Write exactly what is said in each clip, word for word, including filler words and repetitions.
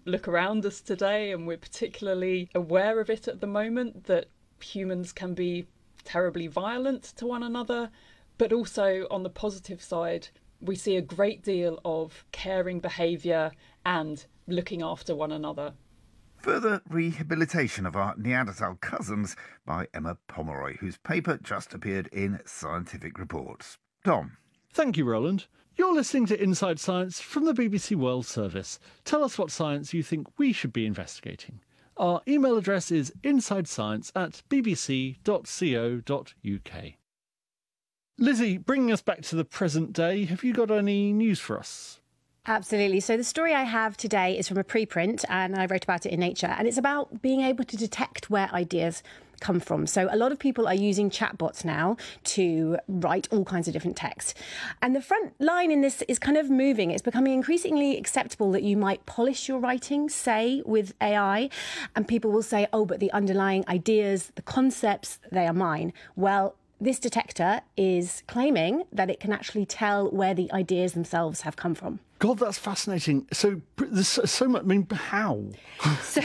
look around us today, and we're particularly aware of it at the moment, that humans can be terribly violent to one another. But also on the positive side, we see a great deal of caring behaviour and looking after one another. Further rehabilitation of our Neanderthal cousins by Emma Pomeroy, whose paper just appeared in Scientific Reports. Tom. Thank you, Roland. You're listening to Inside Science from the B B C World Service. Tell us what science you think we should be investigating. Our email address is insidescience at bbc dot co dot uk. Lizzie, bringing us back to the present day, have you got any news for us? Absolutely. So the story I have today is from a preprint, and I wrote about it in Nature, and it's about being able to detect where ideas come from. So a lot of people are using chatbots now to write all kinds of different text. And the front line in this is kind of moving. It's becoming increasingly acceptable that you might polish your writing, say, with A I, and people will say, oh, but the underlying ideas, the concepts, they are mine. Well, this detector is claiming that it can actually tell where the ideas themselves have come from. God, that's fascinating. So there's so, so much. I mean, how? so,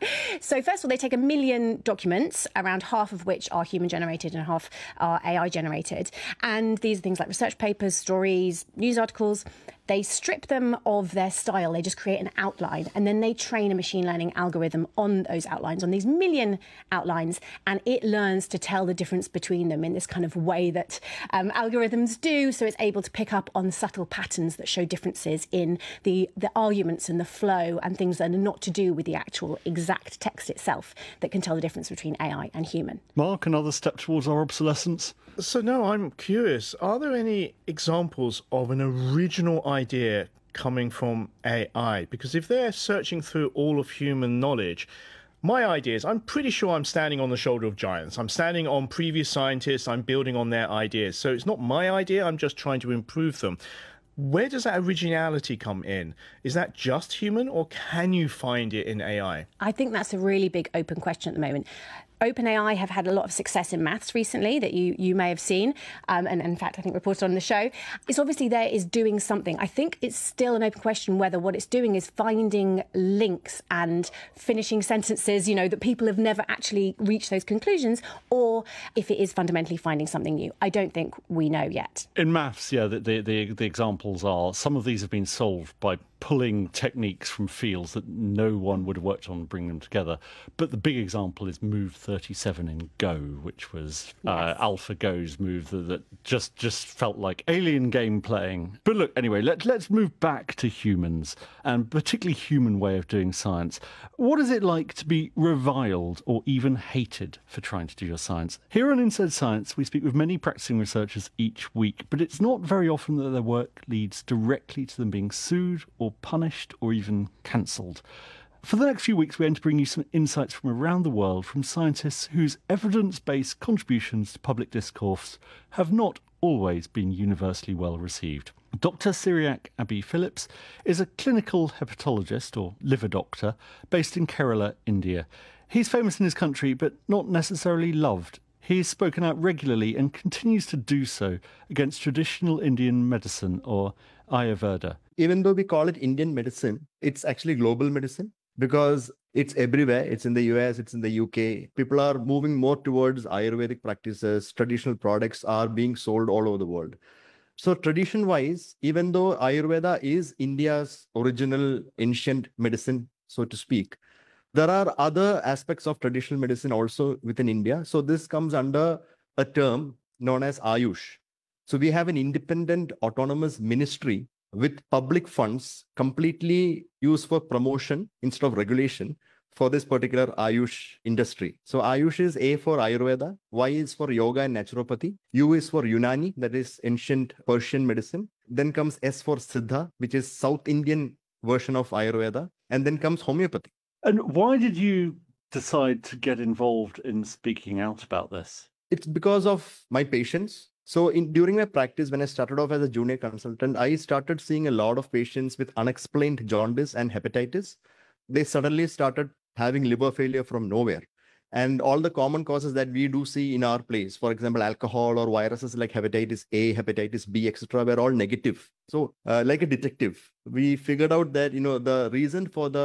so first of all, they take a million documents, around half of which are human generated and half are A I generated. And these are things like research papers, stories, news articles. They strip them of their style. They just create an outline, and then they train a machine learning algorithm on those outlines, on these million outlines, and it learns to tell the difference between them in this kind of way that um, algorithms do. So it's able to pick up on subtle patterns that show differences in the, the arguments and the flow and things that are not to do with the actual exact text itself, that can tell the difference between A I and human. Mark, another step towards our obsolescence? So no, I'm curious, are there any examples of an original idea coming from A I? Because if they're searching through all of human knowledge, my ideas, I'm pretty sure I'm standing on the shoulder of giants. I'm standing on previous scientists, I'm building on their ideas. So it's not my idea, I'm just trying to improve them. Where does that originality come in? Is that just human, or can you find it in A I? I think that's a really big open question at the moment. OpenAI have had a lot of success in maths recently that you, you may have seen, um, and, and in fact, I think reported on the show. It's obviously there is doing something. I think it's still an open question whether what it's doing is finding links and finishing sentences, you know, that people have never actually reached those conclusions, or if it is fundamentally finding something new. I don't think we know yet. In maths, yeah, the, the, the, the examples are, some of these have been solved by pulling techniques from fields that no one would have worked on and bring them together. But the big example is move thirty-seven in Go, which was yes. uh, AlphaGo's move that, that just just felt like alien game playing. But look, anyway, let, let's move back to humans, and particularly human way of doing science. What is it like to be reviled or even hated for trying to do your science? Here on Inside Science, we speak with many practicing researchers each week, but it's not very often that their work leads directly to them being sued or punished or even cancelled. For the next few weeks, we aim to bring you some insights from around the world from scientists whose evidence-based contributions to public discourse have not always been universally well received. Doctor Cyriac Abbey-Phillips is a clinical hepatologist, or liver doctor, based in Kerala, India. He's famous in his country, but not necessarily loved. He's spoken out regularly and continues to do so against traditional Indian medicine, or Ayurveda. Even though we call it Indian medicine, it's actually global medicine because it's everywhere. It's in the U S, it's in the U K. People are moving more towards Ayurvedic practices. Traditional products are being sold all over the world. So tradition-wise, even though Ayurveda is India's original ancient medicine, so to speak, there are other aspects of traditional medicine also within India. So this comes under a term known as Ayush. So we have an independent autonomous ministry with public funds completely used for promotion instead of regulation for this particular Ayush industry. So Ayush is A for Ayurveda, Y is for yoga and naturopathy, U is for Unani, that is ancient Persian medicine. Then comes S for Siddha, which is South Indian version of Ayurveda. And then comes homeopathy. And why did you decide to get involved in speaking out about this? It's because of my patients. So in, during my practice, when I started off as a junior consultant, I started seeing a lot of patients with unexplained jaundice and hepatitis. They suddenly started having liver failure from nowhere. And all the common causes that we do see in our place, for example, alcohol or viruses like hepatitis A, hepatitis B, et cetera, were all negative. So uh, like a detective, we figured out that, you know, the reason for the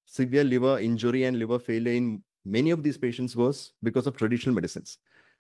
severe liver injury and liver failure in many of these patients was because of traditional medicines.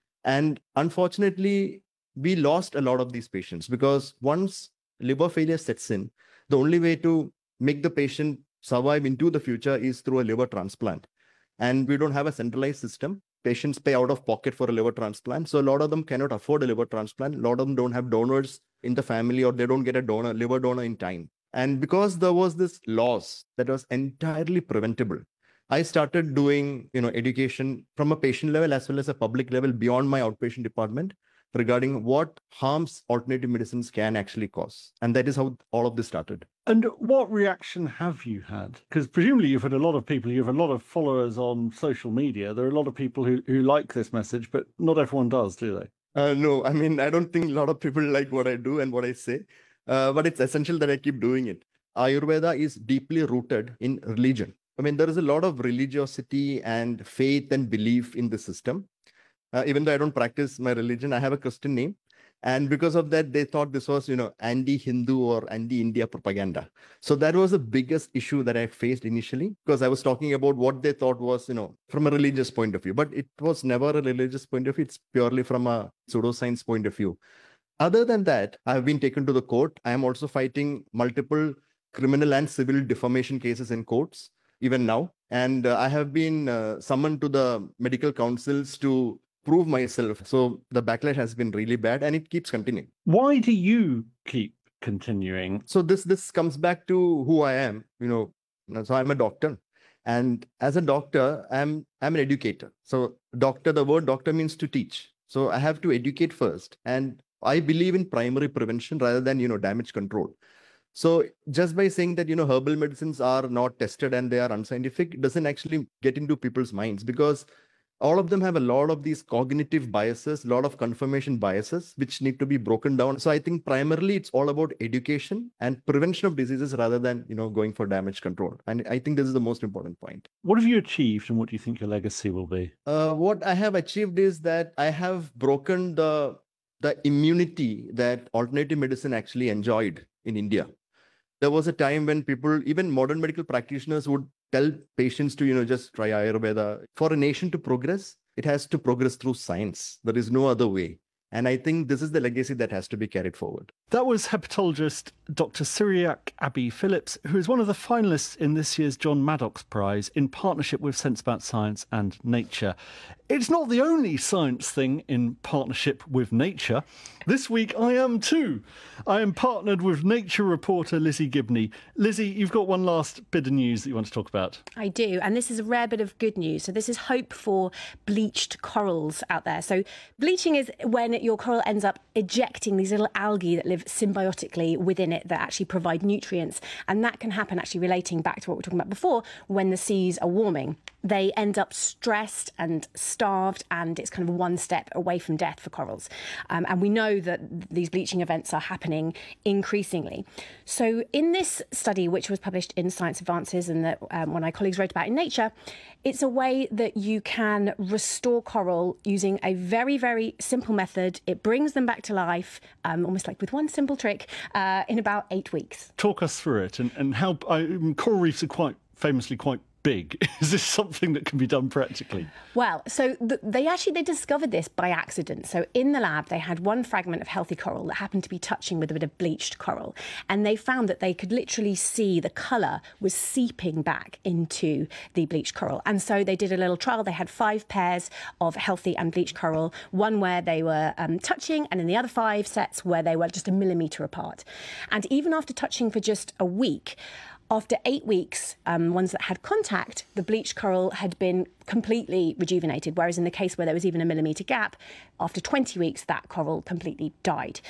And unfortunately, we lost a lot of these patients because once liver failure sets in, the only way to make the patient survive into the future is through a liver transplant. And we don't have a centralized system. Patients pay out of pocket for a liver transplant. So a lot of them cannot afford a liver transplant. A lot of them don't have donors in the family, or they don't get a donor, liver donor in time. And because there was this loss that was entirely preventable, I started doing, you know, education from a patient level as well as a public level beyond my outpatient department regarding what harms alternative medicines can actually cause. And that is how all of this started. And what reaction have you had? Because presumably you've had a lot of people, you have a lot of followers on social media. There are a lot of people who, who like this message, but not everyone does, do they? Uh, no, I mean, I don't think a lot of people like what I do and what I say, uh, but it's essential that I keep doing it. Ayurveda is deeply rooted in religion. I mean, there is a lot of religiosity and faith and belief in the system. Uh, even though I don't practice my religion, I have a Christian name. And because of that, they thought this was, you know, anti-Hindu or anti-India propaganda. So that was the biggest issue that I faced initially, because I was talking about what they thought was, you know, from a religious point of view. But it was never a religious point of view. It's purely from a pseudoscience point of view. Other than that, I have been taken to the court. I am also fighting multiple criminal and civil defamation cases in courts, even now. And uh, I have been uh, summoned to the medical councils to prove myself. So the backlash has been really bad, and it keeps continuing. Why do you keep continuing? So this this comes back to who I am. You know, so I'm a doctor, and as a doctor, I'm I'm an educator. So doctor, the word doctor means to teach. So I have to educate first, and I believe in primary prevention rather than, you know, damage control. So just by saying that, you know, herbal medicines are not tested and they are unscientific, it doesn't actually get into people's minds, because all of them have a lot of these cognitive biases, a lot of confirmation biases, which need to be broken down. So I think primarily it's all about education and prevention of diseases rather than, you know, going for damage control. And I think this is the most important point. What have you achieved, and what do you think your legacy will be? Uh, what I have achieved is that I have broken the, the immunity that alternative medicine actually enjoyed in India. There was a time when people, even modern medical practitioners, would tell patients to, you know, just try Ayurveda. For a nation to progress, it has to progress through science. There is no other way. And I think this is the legacy that has to be carried forward. That was hepatologist Doctor Cyriac Abbey-Phillips, who is one of the finalists in this year's John Maddox Prize in partnership with Sense About Science and Nature. It's not the only science thing in partnership with nature. This week I am too. I am partnered with nature reporter Lizzie Gibney. Lizzie, you've got one last bit of news that you want to talk about. I do, and this is a rare bit of good news. So this is hope for bleached corals out there. So bleaching is when your coral ends up ejecting these little algae that live symbiotically within it that actually provide nutrients. And that can happen, actually relating back to what we were talking about before, when the seas are warming. They end up stressed and starved, and it's kind of one step away from death for corals. Um, and we know that these bleaching events are happening increasingly. So in this study, which was published in Science Advances and that um, one of my colleagues wrote about in Nature, it's a way that you can restore coral using a very, very simple method. It brings them back to life, um, almost like with one simple trick, uh, in about eight weeks. Talk us through it, and, and how I, coral reefs are quite famously quite big. Is this something that can be done practically? Well, so th- they actually they discovered this by accident. So in the lab, they had one fragment of healthy coral that happened to be touching with a bit of bleached coral, and they found that they could literally see the colour was seeping back into the bleached coral. And so they did a little trial. They had five pairs of healthy and bleached coral, one where they were um, touching, and then the other five sets where they were just a millimetre apart. And even after touching for just a week, after eight weeks, um, ones that had contact, the bleached coral had been completely rejuvenated, whereas in the case where there was even a millimetre gap, after twenty weeks, that coral completely died.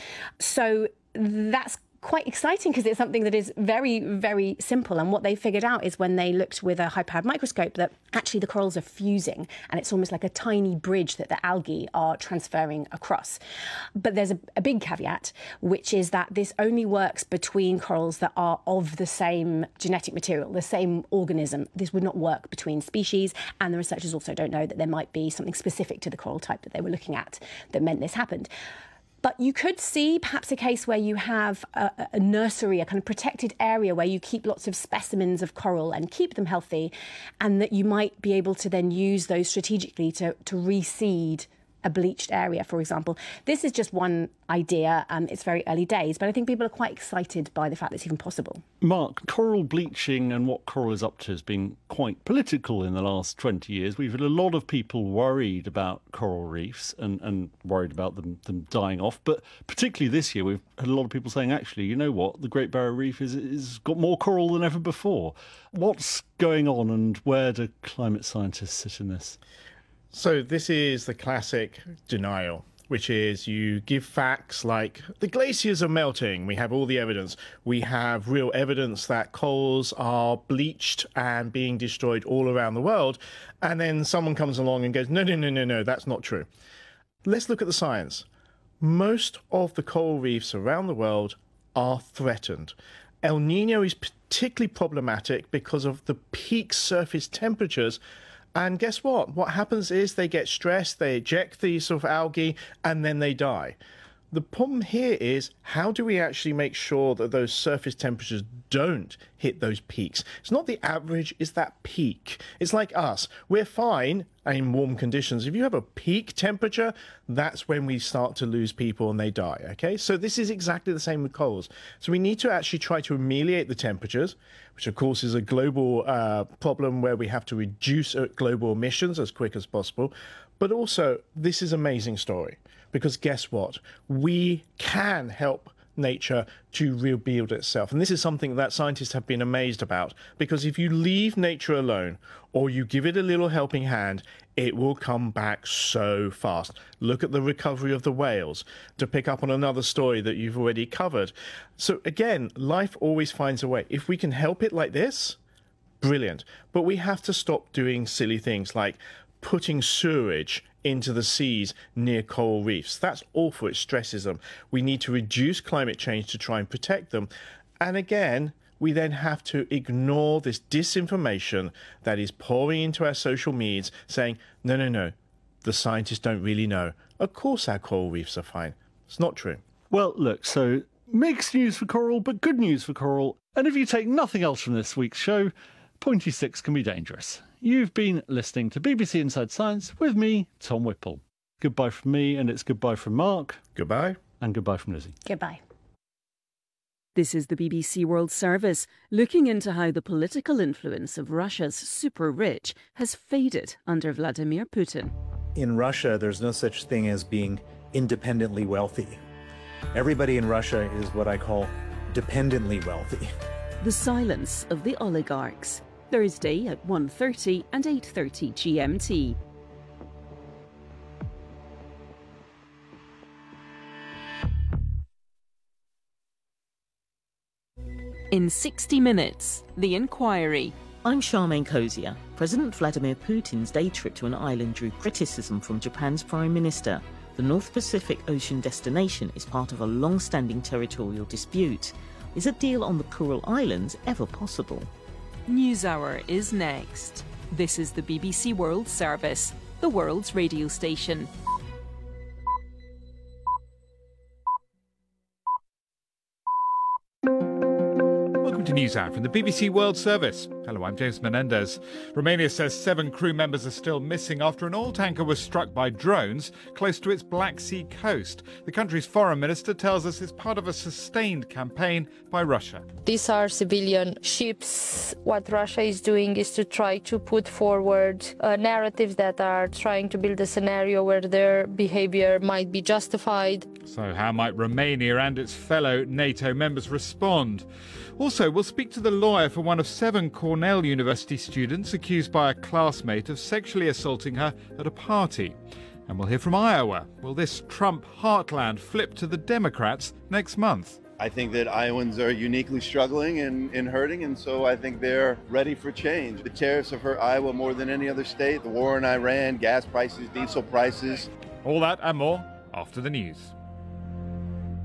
So that's quite exciting because it's something that is very, very simple. And what they figured out is when they looked with a high-powered microscope that actually the corals are fusing, and it's almost like a tiny bridge that the algae are transferring across. But there's a, a big caveat, which is that this only works between corals that are of the same genetic material, the same organism. This would not work between species, and the researchers also don't know that there might be something specific to the coral type that they were looking at that meant this happened. But you could see perhaps a case where you have a, a nursery, a kind of protected area where you keep lots of specimens of coral and keep them healthy, and that you might be able to then use those strategically to, to reseed a bleached area, for example. This is just one idea. Um, it's very early days, but I think people are quite excited by the fact that it's even possible. Mark, coral bleaching and what coral is up to has been quite political in the last twenty years. We've had a lot of people worried about coral reefs and, and worried about them, them dying off. But particularly this year, we've had a lot of people saying, actually, you know what, the Great Barrier Reef is, is got more coral than ever before. What's going on and where do climate scientists sit in this? So this is the classic denial, which is you give facts like the glaciers are melting. We have all the evidence. We have real evidence that corals are bleached and being destroyed all around the world. And then someone comes along and goes, no, no, no, no, no, that's not true. Let's look at the science. Most of the coral reefs around the world are threatened. El Nino is particularly problematic because of the peak surface temperatures. And guess what? What happens is they get stressed, they eject these sort of algae, and then they die. The problem here is, how do we actually make sure that those surface temperatures don't hit those peaks? It's not the average, it's that peak. It's like us. We're fine in warm conditions. If you have a peak temperature, that's when we start to lose people and they die, okay? So this is exactly the same with corals. So we need to actually try to ameliorate the temperatures, which of course is a global uh, problem where we have to reduce global emissions as quick as possible. But also, this is an amazing story. Because guess what? We can help nature to rebuild itself. And this is something that scientists have been amazed about. Because if you leave nature alone, or you give it a little helping hand, it will come back so fast. Look at the recovery of the whales, to pick up on another story that you've already covered. So again, life always finds a way. If we can help it like this, brilliant. But we have to stop doing silly things like putting sewage into the seas near coral reefs. That's awful. It stresses them. We need to reduce climate change to try and protect them. And again, we then have to ignore this disinformation that is pouring into our social medias saying, no, no, no, the scientists don't really know. Of course our coral reefs are fine. It's not true. Well, look, so mixed news for coral, but good news for coral. And if you take nothing else from this week's show, pointy sticks can be dangerous. You've been listening to B B C Inside Science with me, Tom Whipple. Goodbye from me, and it's goodbye from Mark. Goodbye. And goodbye from Lizzie. Goodbye. This is the B B C World Service, looking into how the political influence of Russia's super-rich has faded under Vladimir Putin. In Russia, there's no such thing as being independently wealthy. Everybody in Russia is what I call dependently wealthy. The silence of the oligarchs. Thursday at one thirty and eight thirty G M T. In sixty minutes, The Inquiry. I'm Charmaine Cozier. President Vladimir Putin's day trip to an island drew criticism from Japan's Prime Minister. The North Pacific Ocean destination is part of a long-standing territorial dispute. Is a deal on the Kuril Islands ever possible? NewsHour is next. This is the B B C World Service, the world's radio station. Welcome to NewsHour from the B B C World Service. Hello, I'm James Menendez. Romania says seven crew members are still missing after an oil tanker was struck by drones close to its Black Sea coast. The country's foreign minister tells us it's part of a sustained campaign by Russia. These are civilian ships. What Russia is doing is to try to put forward uh, narratives that are trying to build a scenario where their behavior might be justified. So how might Romania and its fellow NATO members respond? Also, we'll speak to the lawyer for one of seven Cornell University students accused by a classmate of sexually assaulting her at a party. And we'll hear from Iowa. Will this Trump heartland flip to the Democrats next month? I think that Iowans are uniquely struggling and, and hurting, and so I think they're ready for change. The tariffs have hurt Iowa more than any other state. The war in Iran, gas prices, diesel prices. All that and more after the news.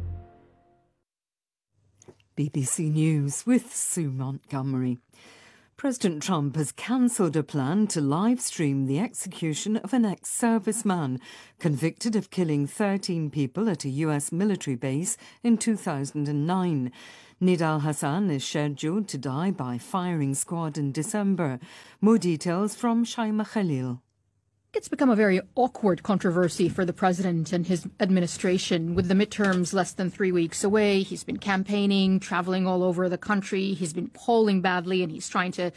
B B C News with Sue Montgomery. President Trump has cancelled a plan to live stream the execution of an ex-serviceman convicted of killing thirteen people at a U S military base in two thousand nine. Nidal Hasan is scheduled to die by firing squad in December. More details from Shaima Khalil. It's become a very awkward controversy for the president and his administration. With the midterms less than three weeks away, he's been campaigning, traveling all over the country. He's been polling badly, and he's trying to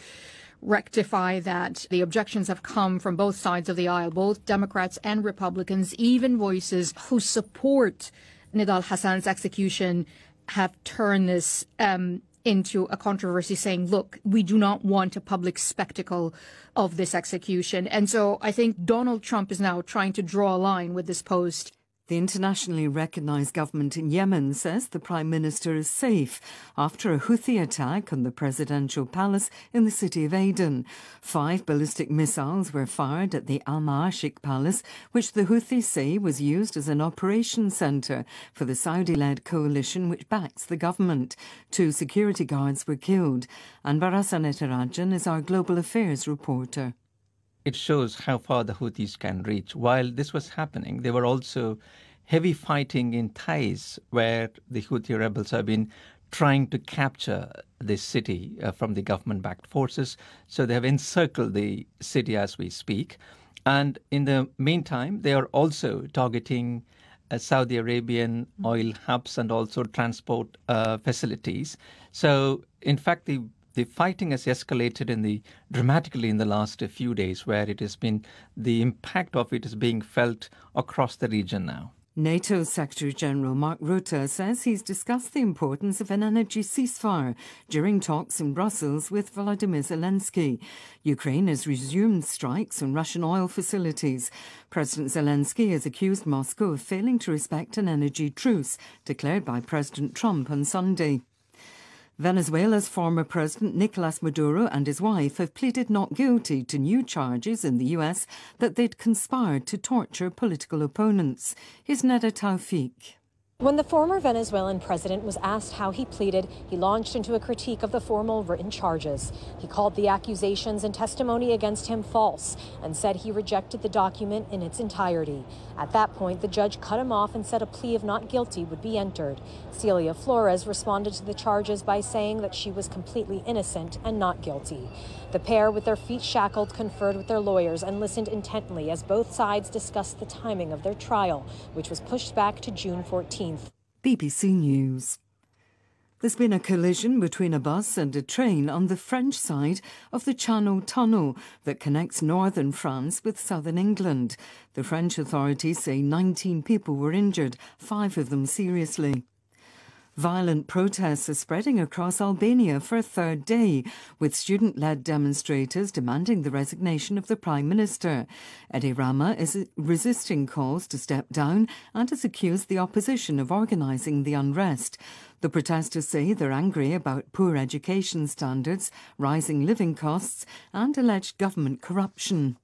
rectify that. The objections have come from both sides of the aisle, both Democrats and Republicans. Even voices who support Nidal Hasan's execution have turned this um, into a controversy, saying, look, we do not want a public spectacle of this execution. And so I think Donald Trump is now trying to draw a line with this post. The internationally recognised government in Yemen says the Prime Minister is safe after a Houthi attack on the presidential palace in the city of Aden. Five ballistic missiles were fired at the Al-Ma'ashik palace, which the Houthis say was used as an operations centre for the Saudi-led coalition which backs the government. Two security guards were killed. Anbar Hasanetarajan is our global affairs reporter. It shows how far the Houthis can reach. While this was happening, there were also heavy fighting in Taiz, where the Houthi rebels have been trying to capture this city uh, from the government-backed forces. So they have encircled the city as we speak. And in the meantime, they are also targeting uh, Saudi Arabian oil hubs and also transport uh, facilities. So, in fact, the The fighting has escalated in the dramatically in the last few days, where it has been the impact of it is being felt across the region now. NATO Secretary-General Mark Rutte says he's discussed the importance of an energy ceasefire during talks in Brussels with Volodymyr Zelensky. Ukraine has resumed strikes on Russian oil facilities. President Zelensky has accused Moscow of failing to respect an energy truce declared by President Trump on Sunday. Venezuela's former president Nicolas Maduro and his wife have pleaded not guilty to new charges in the U S that they'd conspired to torture political opponents. Here's Neda Tawfiq. When the former Venezuelan president was asked how he pleaded, he launched into a critique of the formal written charges. He called the accusations and testimony against him false and said he rejected the document in its entirety. At that point, the judge cut him off and said a plea of not guilty would be entered. Celia Flores responded to the charges by saying that she was completely innocent and not guilty. The pair, with their feet shackled, conferred with their lawyers and listened intently as both sides discussed the timing of their trial, which was pushed back to June fourteenth. B B C News. There's been a collision between a bus and a train on the French side of the Channel Tunnel that connects northern France with southern England. The French authorities say nineteen people were injured, five of them seriously. Violent protests are spreading across Albania for a third day, with student-led demonstrators demanding the resignation of the Prime Minister. Edi Rama is resisting calls to step down and has accused the opposition of organising the unrest. The protesters say they're angry about poor education standards, rising living costs and alleged government corruption.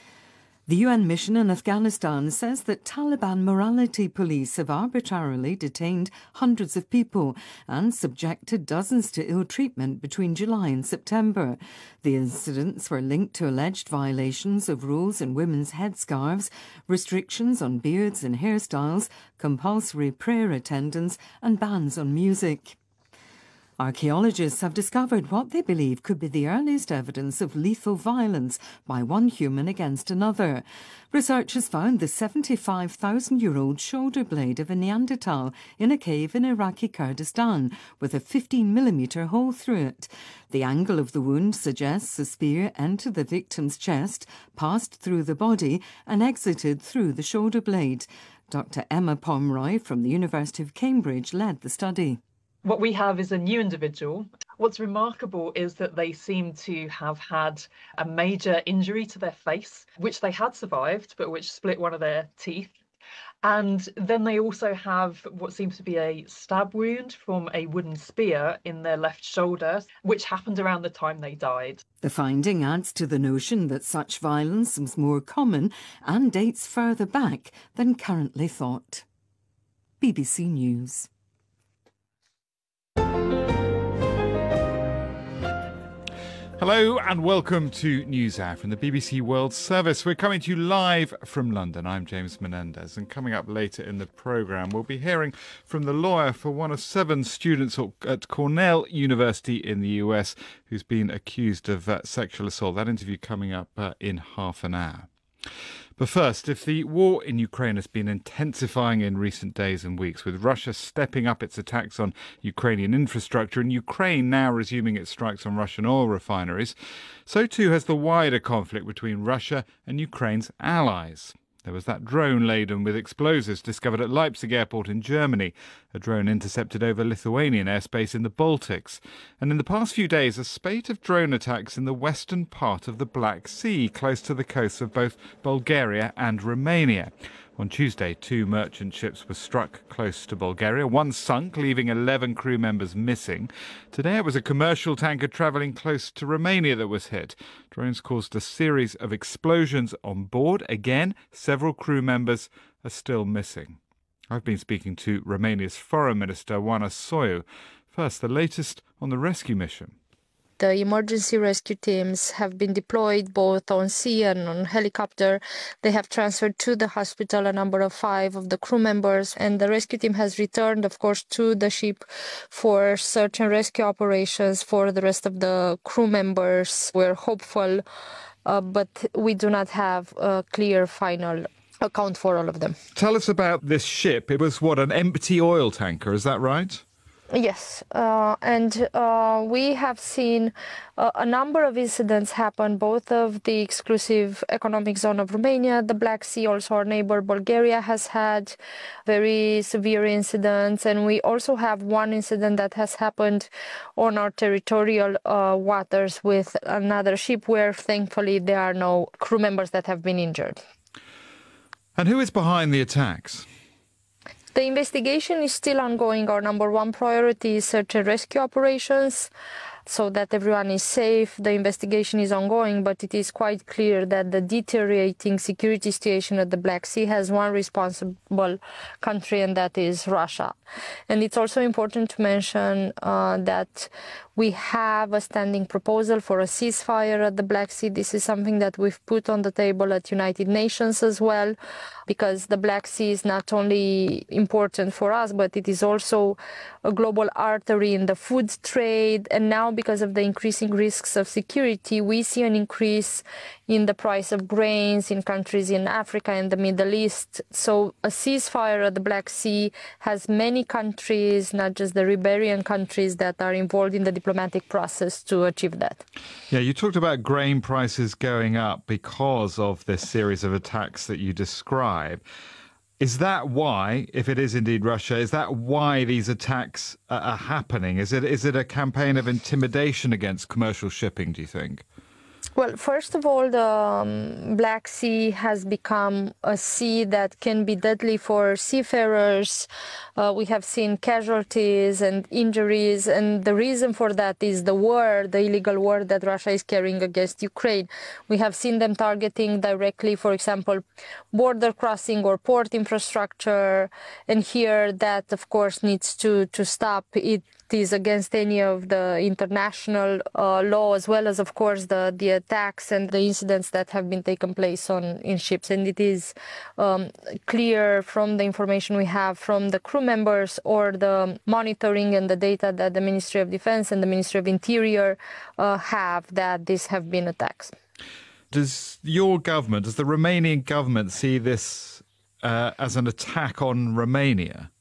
The U N mission in Afghanistan says that Taliban morality police have arbitrarily detained hundreds of people and subjected dozens to ill treatment between July and September. The incidents were linked to alleged violations of rules on women's headscarves, restrictions on beards and hairstyles, compulsory prayer attendance and bans on music. Archaeologists have discovered what they believe could be the earliest evidence of lethal violence by one human against another. Researchers found the seventy-five thousand year old shoulder blade of a Neanderthal in a cave in Iraqi Kurdistan with a fifteen millimetre hole through it. The angle of the wound suggests a spear entered the victim's chest, passed through the body and exited through the shoulder blade. Doctor Emma Pomeroy from the University of Cambridge led the study. What we have is a new individual. What's remarkable is that they seem to have had a major injury to their face, which they had survived, but which split one of their teeth. And then they also have what seems to be a stab wound from a wooden spear in their left shoulder, which happened around the time they died. The finding adds to the notion that such violence is more common and dates further back than currently thought. B B C News. Hello and welcome to NewsHour from the B B C World Service. We're coming to you live from London. I'm James Menendez, and coming up later in the programme, we'll be hearing from the lawyer for one of seven students at Cornell University in the U S who's been accused of uh, sexual assault. That interview coming up uh, in half an hour. But first, if the war in Ukraine has been intensifying in recent days and weeks, with Russia stepping up its attacks on Ukrainian infrastructure and Ukraine now resuming its strikes on Russian oil refineries, so too has the wider conflict between Russia and Ukraine's allies. There was that drone laden with explosives discovered at Leipzig airport in Germany. A drone intercepted over Lithuanian airspace in the Baltics. And in the past few days, a spate of drone attacks in the western part of the Black Sea, close to the coasts of both Bulgaria and Romania. On Tuesday, two merchant ships were struck close to Bulgaria. One sunk, leaving eleven crew members missing. Today it was a commercial tanker travelling close to Romania that was hit. Drones caused a series of explosions on board. Again, several crew members are still missing. I've been speaking to Romania's Foreign Minister, Oana Soiu. First, the latest on the rescue mission. The emergency rescue teams have been deployed both on sea and on helicopter. They have transferred to the hospital a number of five of the crew members, and the rescue team has returned, of course, to the ship for search and rescue operations for the rest of the crew members. We're hopeful, uh, but we do not have a clear final account for all of them. Tell us about this ship. It was, what, an empty oil tanker, is that right? Yes, uh, and uh, we have seen uh, a number of incidents happen, both of the exclusive economic zone of Romania, the Black Sea, also our neighbor Bulgaria has had very severe incidents, and we also have one incident that has happened on our territorial uh, waters with another ship where thankfully there are no crew members that have been injured. And who is behind the attacks? The investigation is still ongoing. Our number one priority is search and rescue operations so that everyone is safe. The investigation is ongoing, but it is quite clear that the deteriorating security situation at the Black Sea has one responsible country, and that is Russia. And it's also important to mention uh, that we have a standing proposal for a ceasefire at the Black Sea. This is something that we've put on the table at United Nations as well, because the Black Sea is not only important for us, but it is also a global artery in the food trade. And now, because of the increasing risks of security, we see an increase in the price of grains in countries in Africa and the Middle East. So a ceasefire at the Black Sea has many countries, not just the ribarian countries, that are involved in the diplomatic process to achieve that. Yeah, you talked about grain prices going up because of this series of attacks that you describe. Is that why, if it is indeed Russia, is that why these attacks are happening? Is it is it a campaign of intimidation against commercial shipping, do you think? Well, first of all, the um, Black Sea has become a sea that can be deadly for seafarers. Uh, we have seen casualties and injuries, and the reason for that is the war, the illegal war that Russia is carrying against Ukraine. We have seen them targeting directly, for example, border crossing or port infrastructure, and here that, of course, needs to, to stop. It is against any of the international uh, law, as well as, of course, the, the attacks and the incidents that have been taken place on in ships. And it is um, clear from the information we have from the crew members or the monitoring and the data that the Ministry of Defense and the Ministry of Interior uh, have, that these have been attacks. Does your government, does the Romanian government see this uh, as an attack on Romania?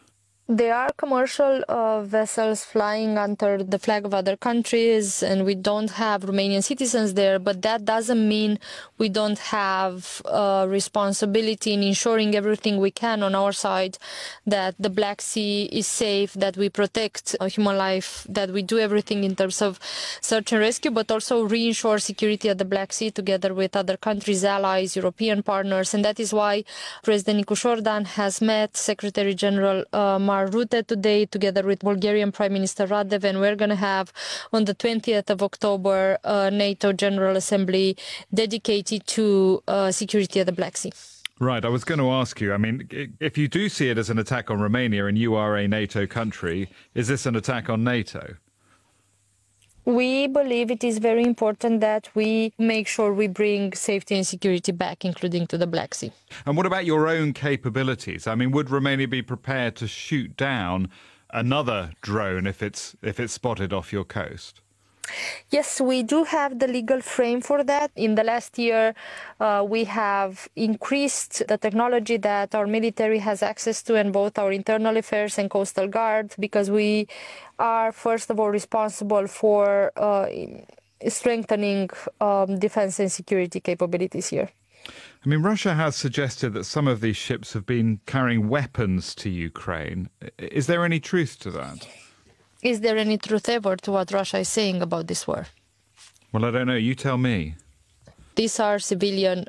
There are commercial uh, vessels flying under the flag of other countries, and we don't have Romanian citizens there, but that doesn't mean we don't have a responsibility in ensuring everything we can on our side, that the Black Sea is safe, that we protect human life, that we do everything in terms of search and rescue, but also reassure security at the Black Sea together with other countries, allies, European partners. And that is why President Nicu Șordan has met Secretary General uh, Mar Rutte today, together with Bulgarian Prime Minister Radev, and we're going to have on the twentieth of October a NATO General Assembly dedicated to uh, security at the Black Sea. Right, I was going to ask you, I mean, if you do see it as an attack on Romania and you are a NATO country, is this an attack on NATO? We believe it is very important that we make sure we bring safety and security back, including to the Black Sea. And what about your own capabilities? I mean, would Romania be prepared to shoot down another drone if it's if it's spotted off your coast? Yes, we do have the legal frame for that. In the last year, uh, we have increased the technology that our military has access to, and both our internal affairs and coastal guard, because we are, first of all, responsible for uh, strengthening um, defense and security capabilities here. I mean, Russia has suggested that some of these ships have been carrying weapons to Ukraine. Is there any truth to that? Is there any truth ever to what Russia is saying about this war? Well, I don't know. You tell me. These are civilian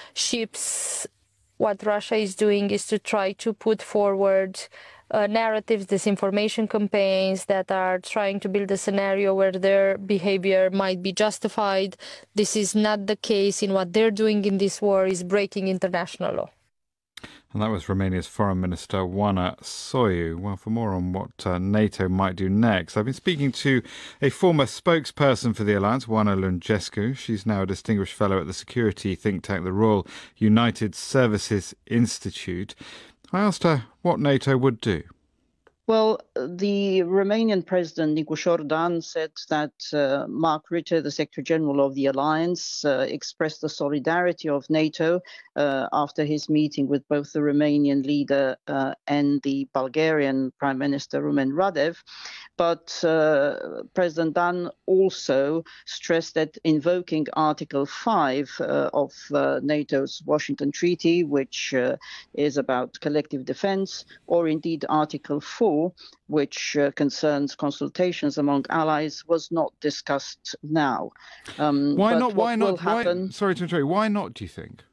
ships. What Russia is doing is to try to put forward uh, narratives, disinformation campaigns that are trying to build a scenario where their behavior might be justified. This is not the case. In what they're doing in this war is breaking international law. And that was Romania's Foreign Minister, Oana Soiu. Well, for more on what uh, NATO might do next, I've been speaking to a former spokesperson for the alliance, Oana Lungescu. She's now a distinguished fellow at the security think tank, the Royal United Services Institute. I asked her what NATO would do. Well, the Romanian President, Nicu Șordan, said that uh, Mark Rutte, the Secretary General of the Alliance, uh, expressed the solidarity of NATO uh, after his meeting with both the Romanian leader uh, and the Bulgarian Prime Minister, Rumen Radev. But uh, President Dan also stressed that invoking Article five uh, of uh, NATO's Washington Treaty, which uh, is about collective defense, or indeed Article four, which uh, concerns consultations among allies, was not discussed now. Um, why not? Why not? Happen, why, sorry to interrupt. Why not, do you think?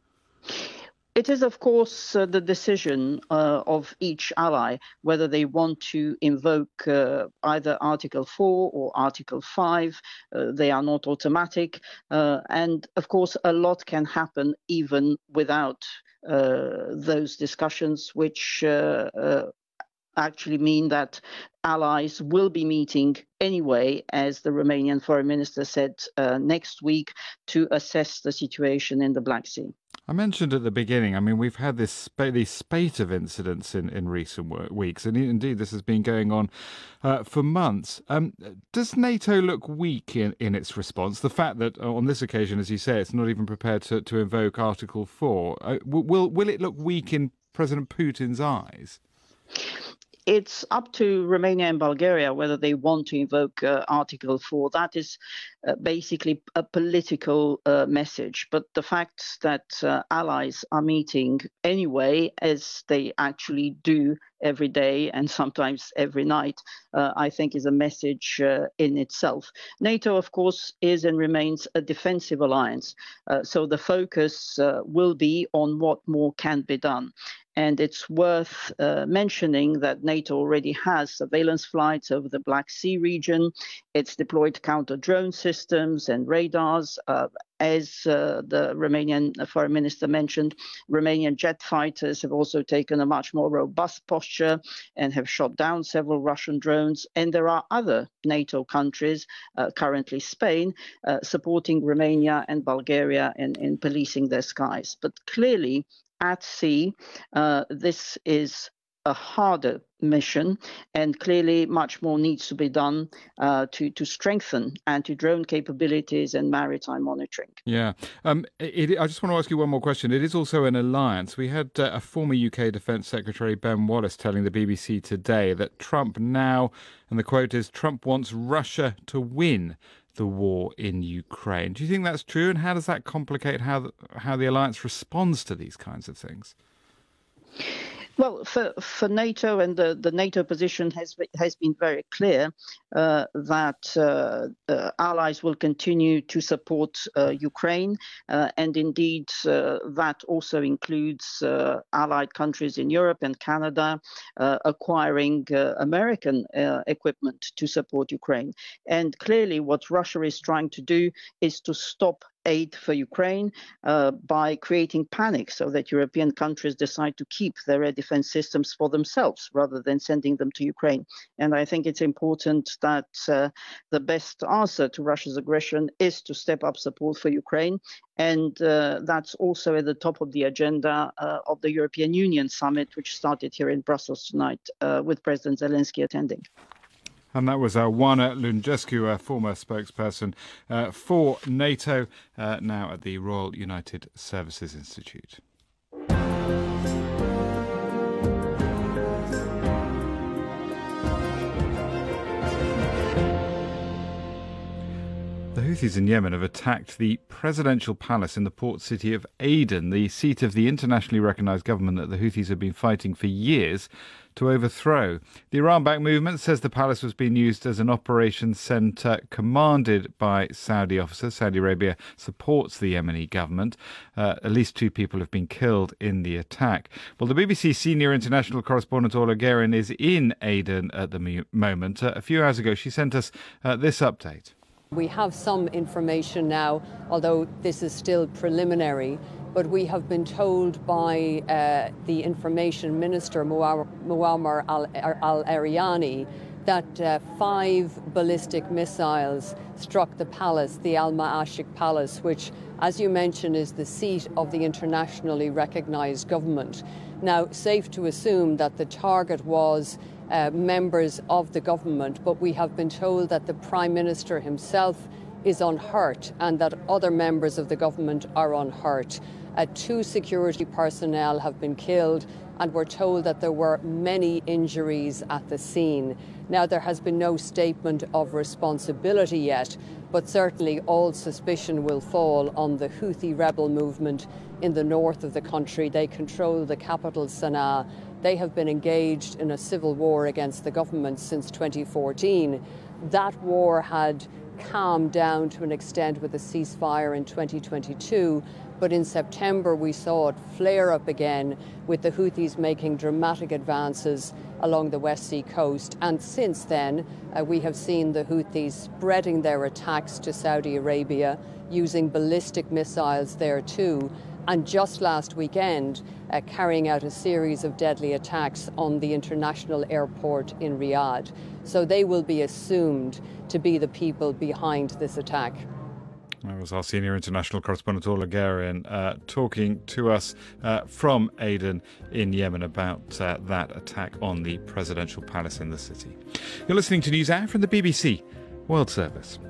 It is, of course, uh, the decision uh, of each ally whether they want to invoke uh, either Article four or Article five. Uh, they are not automatic. Uh, and, of course, a lot can happen even without uh, those discussions, which uh, uh, actually mean that allies will be meeting anyway, as the Romanian Foreign Minister said uh, next week, to assess the situation in the Black Sea. I mentioned at the beginning, I mean, we've had this sp- these spate of incidents in, in recent w- weeks, and indeed this has been going on uh, for months. Um, does NATO look weak in, in its response? The fact that uh, on this occasion, as you say, it's not even prepared to, to invoke Article four, uh, will, will it look weak in President Putin's eyes? It's up to Romania and Bulgaria whether they want to invoke uh, Article four. That is uh, basically a political uh, message. But the fact that uh, allies are meeting anyway, as they actually do every day and sometimes every night, uh, I think is a message uh, in itself. NATO, of course, is and remains a defensive alliance. Uh, so the focus uh, will be on what more can be done. And it's worth uh, mentioning that NATO already has surveillance flights over the Black Sea region. It's deployed counter-drone systems and radars. Uh, as uh, the Romanian Foreign Minister mentioned, Romanian jet fighters have also taken a much more robust posture and have shot down several Russian drones. And there are other NATO countries, uh, currently Spain, uh, supporting Romania and Bulgaria in, in policing their skies. But clearly, at sea, uh, this is a harder mission, and clearly much more needs to be done uh, to, to strengthen anti-drone capabilities and maritime monitoring. Yeah. Um, it, I just want to ask you one more question. It is also an alliance. We had uh, a former U K Defence Secretary, Ben Wallace, telling the B B C today that Trump now, and the quote is, Trump wants Russia to win the war in Ukraine. Do you think that's true? And how does that complicate how the, how the alliance responds to these kinds of things? Well, for, for NATO, and the, the NATO position has has been very clear uh, that uh, uh, allies will continue to support uh, Ukraine, uh, and indeed uh, that also includes uh, allied countries in Europe and Canada uh, acquiring uh, American uh, equipment to support Ukraine. And clearly what Russia is trying to do is to stop aid for Ukraine uh, by creating panic so that European countries decide to keep their air defense systems for themselves rather than sending them to Ukraine. And I think it's important that uh, the best answer to Russia's aggression is to step up support for Ukraine. And uh, that's also at the top of the agenda uh, of the European Union summit, which started here in Brussels tonight uh, with President Zelensky attending. And that was uh, Oana Lungescu, a former spokesperson uh, for NATO, uh, now at the Royal United Services Institute. The Houthis in Yemen have attacked the presidential palace in the port city of Aden, the seat of the internationally recognised government that the Houthis have been fighting for years to overthrow. The Iran-backed movement says the palace was being used as an operations centre commanded by Saudi officers. Saudi Arabia supports the Yemeni government. Uh, at least two people have been killed in the attack. Well, the B B C senior international correspondent Orla Guerin is in Aden at the moment. Uh, a few hours ago, she sent us uh, this update. We have some information now, although this is still preliminary, but we have been told by uh, the Information Minister, Muammar al-Ariani, that uh, five ballistic missiles struck the palace, the Al-Ma'ashik Palace, which, as you mentioned, is the seat of the internationally recognised government. Now, safe to assume that the target was Uh, members of the government, but we have been told that the Prime Minister himself is unhurt and that other members of the government are unhurt. Uh, two security personnel have been killed, and we're told that there were many injuries at the scene. Now, there has been no statement of responsibility yet, but certainly all suspicion will fall on the Houthi rebel movement in the north of the country. They control the capital, Sana'a. They have been engaged in a civil war against the government since twenty fourteen. That war had calmed down to an extent with a ceasefire in twenty twenty-two, but in September we saw it flare up again, with the Houthis making dramatic advances along the West Sea coast. And since then, uh, we have seen the Houthis spreading their attacks to Saudi Arabia, using ballistic missiles there too. And just last weekend, uh, carrying out a series of deadly attacks on the international airport in Riyadh. So they will be assumed to be the people behind this attack. That was our senior international correspondent Orla Guerin uh, talking to us uh, from Aden in Yemen about uh, that attack on the presidential palace in the city. You're listening to NewsHour from the B B C World Service.